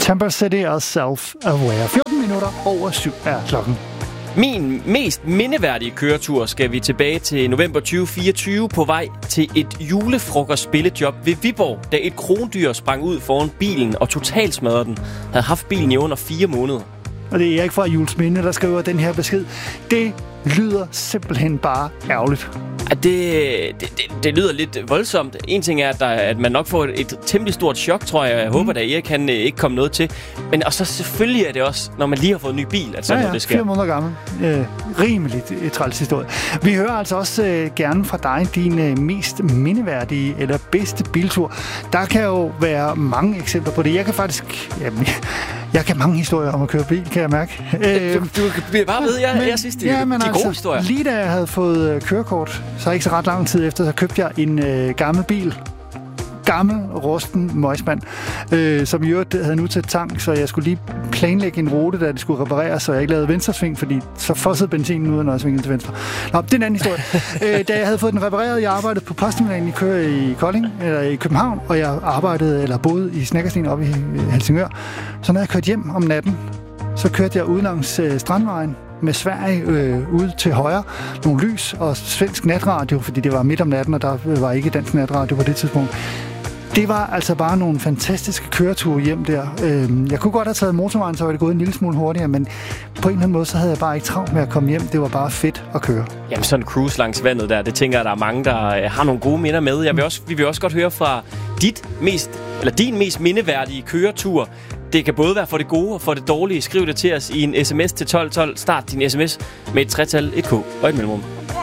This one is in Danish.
Temper City og Self-Aware. 14 minutter over 7 er klokken. Min mest mindeværdige køretur skal vi tilbage til november 2024 på vej til et julefrokostspillejob ved Viborg, da et krondyr sprang ud foran bilen og totalt smadrede den. Havde haft bilen i under 4 måneder. Og det er Erik fra Juelsminde, der skriver den her besked. Det lyder simpelthen bare ærgerligt. Det lyder lidt voldsomt. En ting er, at man nok får et temmelig stort chok, tror jeg. Jeg håber, at Erik kan ikke komme noget til. Men og så selvfølgelig er det også, når man lige har fået en ny bil, at sådan noget det sker. 4 måneder gammel. Rimeligt træls historie. Vi hører altså også gerne fra dig din mest mindeværdige eller bedste biltur. Der kan jo være mange eksempler på det. Jeg kan faktisk... Jeg kan mange historier om at køre bil, kan jeg mærke. Du bliver bare ved, jeg synes, det er de gode historier. Lige da jeg havde fået kørekort, så ikke så ret lang tid efter, så købte jeg en gammel bil. Gammel, rusten møgsmand, som i øvrigt havde nu til tank, så jeg skulle lige planlægge en rute, da det skulle repareres, så jeg ikke lavede venstresving, fordi så fossede benzinen ud, når jeg svingede til venstre. Nå, det er en anden historie. Da jeg havde fået den repareret, jeg arbejdede på postterminalen i Kolding, eller i København, og jeg boede i Snekkersten oppe i Helsingør. Så når jeg kørte hjem om natten, så kørte jeg ud langs Strandvejen med Sverige ude til højre, nogle lys og svensk natradio, fordi det var midt om natten, og der var ikke dansk natradio på det tidspunkt. Det var altså bare nogle fantastiske køreture hjem der. Jeg kunne godt have taget motorvejen, så var det gået en lille smule hurtigere, men på en eller anden måde, så havde jeg bare ikke travlt med at komme hjem. Det var bare fedt at køre. Jamen sådan en cruise langs vandet der, det tænker jeg, der er mange, der har nogle gode minder med. Vi vil også godt høre fra din mest mindeværdige køretur. Det kan både være for det gode og for det dårlige. Skriv det til os i en sms til 1212. Start din sms med et tretal, et K og et mellemrum.